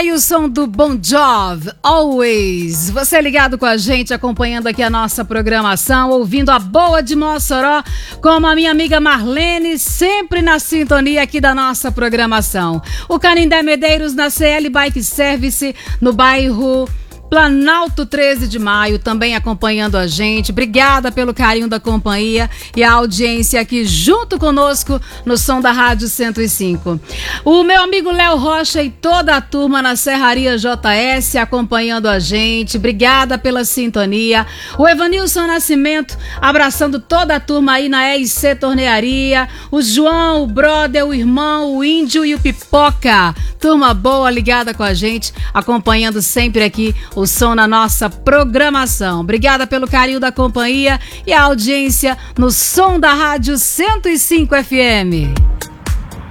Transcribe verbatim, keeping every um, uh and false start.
aí o som do Bon Jovi, Always. Você ligado com a gente, acompanhando aqui a nossa programação, ouvindo a boa de Mossoró, como a minha amiga Marlene, sempre na sintonia aqui da nossa programação. O Canindé Medeiros na C L Bike Service, no bairro Planalto treze de maio, também acompanhando a gente. Obrigada pelo carinho da companhia e a audiência aqui junto conosco no som da Rádio cento e cinco. O meu amigo Léo Rocha e toda a turma na Serraria J S acompanhando a gente. Obrigada pela sintonia. O Evanilson Nascimento abraçando toda a turma aí na E C Tornearia. O João, o brother, o irmão, o índio e o Pipoca. Turma boa ligada com a gente, acompanhando sempre aqui o som na nossa programação. Obrigada pelo carinho da companhia e a audiência no som da Rádio cento e cinco F M.